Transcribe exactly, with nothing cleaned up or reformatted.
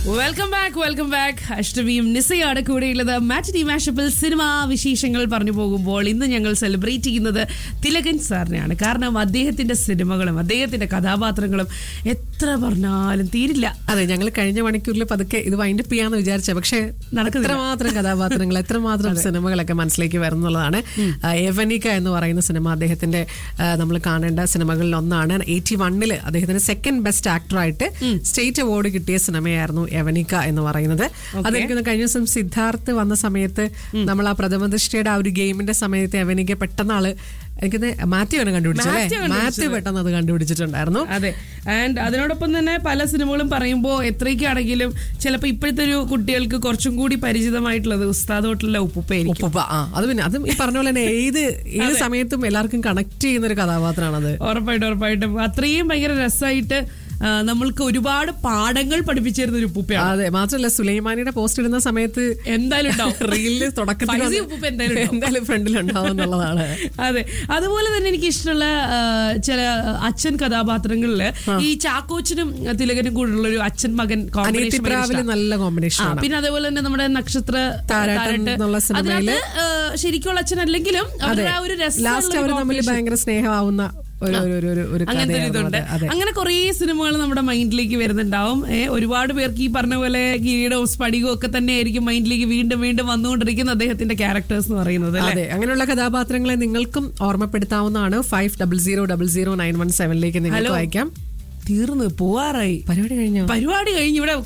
Welcome back welcome back അഷ്ടമിയും നിസയാണ് കൂടെയുള്ളത്. മാറ്റിനി മാഷപ്പിൽ cinema വിശേഷങ്ങൾ പറഞ്ഞു പോകുമ്പോൾ ഇന്ന് ഞങ്ങൾ സെലിബ്രേറ്റ് ചെയ്യുന്നത് തിലകൻ സാറിനെയാണ്. കാരണം അദ്ദേഹത്തിന്റെ സിനിമകളും അദ്ദേഹത്തിന്റെ കഥാപാത്രങ്ങളും എത്ര പറഞ്ഞാലും തീരില്ല. അതെ, ഞങ്ങൾ കഴിഞ്ഞ മണിക്കൂറിൽ പതുക്കെ ഇത് വൈൻഡപ്പ് ചെയ്യാന്ന് വിചാരിച്ച, പക്ഷെ എത്രമാത്രം കഥാപാത്രങ്ങൾ എത്രമാത്രം സിനിമകളൊക്കെ മനസ്സിലേക്ക് വരുന്നുള്ളതാണ്. യവനിക എന്ന് പറയുന്ന സിനിമ അദ്ദേഹത്തിന്റെ നമ്മൾ കാണേണ്ട സിനിമകളിൽ ഒന്നാണ്. എയ്റ്റി വണ്ണില് അദ്ദേഹത്തിന് സെക്കൻഡ് ബെസ്റ്റ് ആക്ടറായിട്ട് സ്റ്റേറ്റ് അവാർഡ് കിട്ടിയ സിനിമയായിരുന്നു യവനിക എന്ന് പറയുന്നത്. അതെനിക്ക് കഴിഞ്ഞ ദിവസം സിദ്ധാർത്ഥ് വന്ന സമയത്ത് നമ്മൾ ആ പ്രഥമ ദൃഷ്ടിയുടെ ആ ഒരു ഗെയിമിന്റെ സമയത്ത് യവനിക പെട്ടെന്ന് ആള് എനിക്ക് മാത്യു ആണ് കണ്ടുപിടിച്ചത്. മാത്യു പെട്ടെന്ന് അത് കണ്ടുപിടിച്ചിട്ടുണ്ടായിരുന്നു. അതെ, ആൻഡ് അതിനോടൊപ്പം തന്നെ പല സിനിമകളും പറയുമ്പോൾ എത്രയ്ക്കാണെങ്കിലും ചിലപ്പോൾ ഇപ്പോഴത്തെ ഒരു കുട്ടികൾക്ക് കുറച്ചും കൂടി പരിചിതമായിട്ടുള്ളത് ഉസ്താദ് ഹോട്ടലിലെ ഉപ്പുപ്പയായിരിക്കും. ഉപ്പുപ്പ ആ അത് പിന്നെ അതും ഈ പറഞ്ഞ പോലെ തന്നെ ഏത് ഏത് സമയത്തും എല്ലാവർക്കും കണക്ട് ചെയ്യുന്ന ഒരു കഥാപാത്രമാണത്. ഉറപ്പായിട്ടും ഉറപ്പായിട്ടും അത്രയും ഭയങ്കര രസമായിട്ട് നമ്മൾക്ക് ഒരുപാട് പാഠങ്ങൾ പഠിപ്പിച്ചിരുന്ന ഒരു ഉപ്പുപ്പയാണ്. അതെ, മാത്രമല്ല സുലൈമാനിയുടെ പോസ്റ്റ് ഇടുന്ന സമയത്ത് എന്തായാലും റീലില് തുടക്കത്തിൽ എന്തായാലും ഫ്രണ്ടിലുണ്ടാവും എന്നുള്ളതാണ്. അതെ, അതുപോലെ തന്നെ എനിക്ക് ഇഷ്ടമുള്ള ചില അച്ഛൻ കഥാപാത്രങ്ങളില് ഈ ചാക്കോച്ചനും തിലകനും കൂടെയുള്ള ഒരു അച്ഛൻ മകൻ കോമ്പിനേഷൻ നല്ല കോമ്പിനേഷൻ. പിന്നെ അതേപോലെ തന്നെ നമ്മുടെ നക്ഷത്ര അതിനകത്ത് ശരിക്കുള്ള അച്ഛൻ അല്ലെങ്കിലും ഒരു ലാസ്റ്റ് അവർ തമ്മിൽ ഭയങ്കര സ്നേഹമാവുന്ന അങ്ങനത്തെ ഇതുണ്ട്. അങ്ങനെ കുറെ സിനിമകൾ നമ്മുടെ മൈൻഡിലേക്ക് വരുന്നുണ്ടാവും. ഒരുപാട് പേർക്ക് ഈ പറഞ്ഞ പോലെ കിരീടവും സ്ഫടികവും ഒക്കെ തന്നെ ആയിരിക്കും മൈൻഡിലേക്ക് വീണ്ടും വീണ്ടും വന്നുകൊണ്ടിരിക്കുന്ന അദ്ദേഹത്തിന്റെ ക്യാരക്ടേഴ്സ് എന്ന് പറയുന്നത്. അതെ, അങ്ങനെയുള്ള കഥാപാത്രങ്ങളെ നിങ്ങൾക്കും ഓർമ്മപ്പെടുത്താവുന്നതാണ്. Five double zero double zero nine one സെവനിലേക്ക് നിങ്ങൾക്ക് അയക്കാം. തീർന്നു പോവാറായി. പരിപാടി കഴിഞ്ഞോ? പരിപാടി കഴിഞ്ഞ് ഇവിടെ